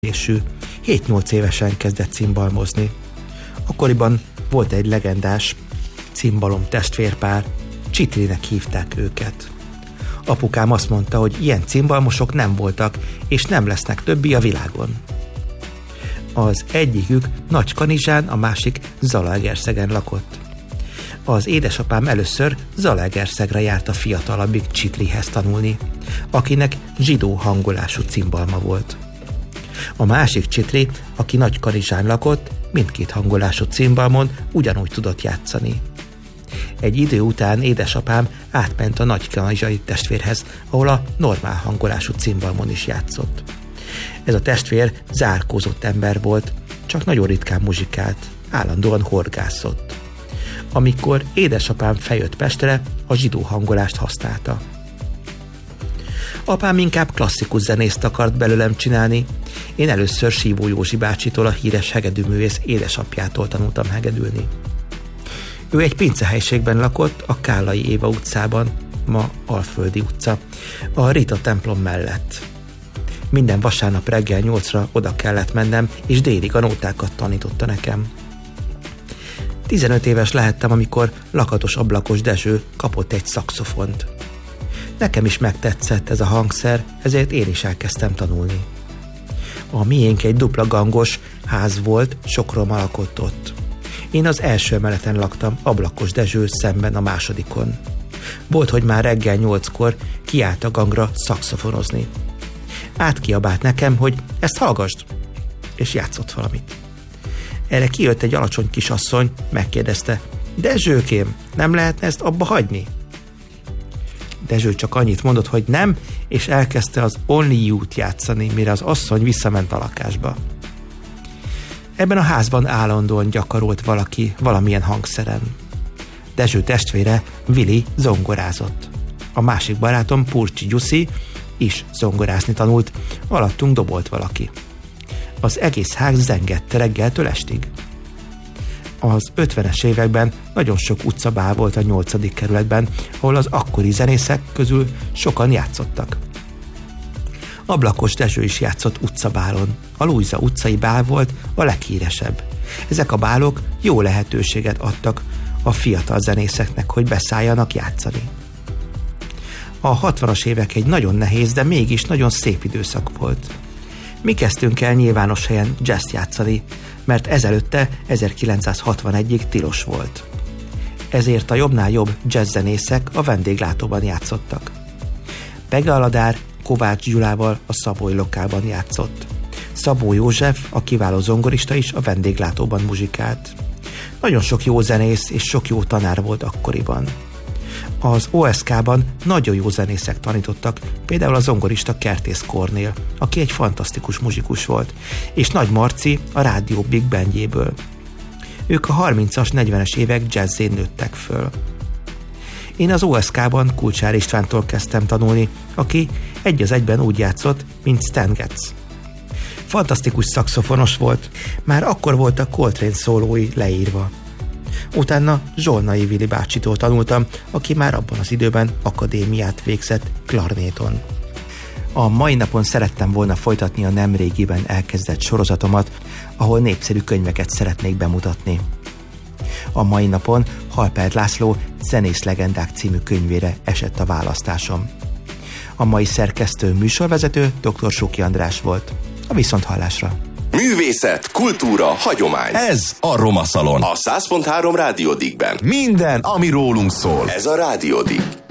és 7-8 évesen kezdett cimbalmozni. Akkoriban volt egy legendás cimbalom testvérpár, Csitrinek hívták őket. Apukám azt mondta, hogy ilyen cimbalmosok nem voltak, és nem lesznek többi a világon. Az egyikük Nagykanizsán, a másik Zalaegerszegen lakott. Az édesapám először Zalaegerszegre járt a fiatalabbik Csitrihez tanulni, akinek zsidó hangolású cimbalma volt. A másik Csitri, aki Nagykanizsán lakott, mindkét hangolású cimbalmon ugyanúgy tudott játszani. Egy idő után édesapám átment a nagykanizsai testvérhez, ahol a normál hangolású cimbalmon is játszott. Ez a testvér zárkózott ember volt, csak nagyon ritkán muzsikált, állandóan horgászott. Amikor édesapám feljött Pestre, a zsidó hangolást használta. Apám inkább klasszikus zenészt akart belőlem csinálni. Én először Sívó Józsi bácsitól, a híres hegedűművész édesapjától tanultam hegedülni. Ő egy pincehelyiségben lakott, a Kállai Éva utcában, ma Alföldi utca, a Rita templom mellett. Minden vasárnap reggel 8-ra oda kellett mennem, és délig a nótákat tanította nekem. 15 éves lehettem, amikor Lakatos Ablakos Dezső kapott egy szaxofont. Nekem is megtetszett ez a hangszer, ezért én is elkezdtem tanulni. A miénk egy dupla gangos ház volt, sokról alkott ott. Én az első emeleten laktam, Ablakos Dezső szemben a másodikon. Volt, hogy már reggel 8-kor kiállt a gangra szaxofonozni. Átkiabált nekem, hogy ezt hallgasd, és játszott valamit. Erre kijött egy alacsony kisasszony, megkérdezte, Dezsőkém, nem lehetne ezt abba hagyni? Dezső csak annyit mondott, hogy nem, és elkezdte az Only You-t játszani, mire az asszony visszament a lakásba. Ebben a házban állandóan gyakorolt valaki valamilyen hangszeren. Dezső testvére, Vili, zongorázott. A másik barátom, Purcsi Gyuszi is zongorázni tanult, alattunk dobolt valaki. Az egész ház zengett reggeltől estig. Az 50-es években nagyon sok utcabál volt a 8. kerületben, ahol az akkori zenészek közül sokan játszottak. Ablakos Dezső is játszott utcabálon. A Lujza utcai bál volt a leghíresebb. Ezek a bálok jó lehetőséget adtak a fiatal zenészeknek, hogy beszálljanak játszani. A 60-as évek egy nagyon nehéz, de mégis nagyon szép időszak volt. Mi kezdtünk el nyilvános helyen jazz játszani, mert ezelőtte 1961-ig tilos volt. Ezért a jobbnál jobb jazzzenészek a vendéglátóban játszottak. Pege Aladár Kovács Gyulával a Szabói Lokálban játszott. Szabó József, a kiváló zongorista is a vendéglátóban muzsikált. Nagyon sok jó zenész és sok jó tanár volt akkoriban. Az OSK-ban nagyon jó zenészek tanítottak, például a zongorista Kertész Kornél, aki egy fantasztikus muzsikus volt, és Nagy Marci a rádió Big Bandjéből. Ők a 30-as, 40-es évek jazzén nőttek föl. Én az OSK-ban Kulcsár Istvántól kezdtem tanulni, aki egy az egyben úgy játszott, mint Stan Getz. Fantasztikus szaxofonos volt, már akkor voltak Coltrane szólói leírva. Utána Zsolnai Vili bácsitól tanultam, aki már abban az időben akadémiát végzett klarnéton. A mai napon szerettem volna folytatni a nemrégiben elkezdett sorozatomat, ahol népszerű könyveket szeretnék bemutatni. A mai napon Halpert László Zenész legendák című könyvére esett a választásom. A mai szerkesztő műsorvezető dr. Suki András volt. A viszonthallásra! Művészet, kultúra, hagyomány. Ez a Roma Szalon. A 100.3 Rádió Digben. Minden, ami rólunk szól. Ez a Rádió Dig.